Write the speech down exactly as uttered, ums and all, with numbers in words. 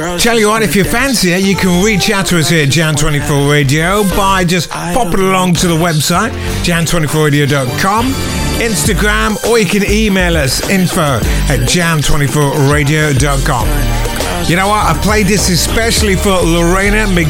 Tell you what, if you fancy it, you can reach out to us here at Jam twenty-four Radio by just popping along to the website, jam twenty-four radio dot com, Instagram, or you can email us, info at jam twenty-four radio dot com. You know what? I played this especially for Lorena Mc-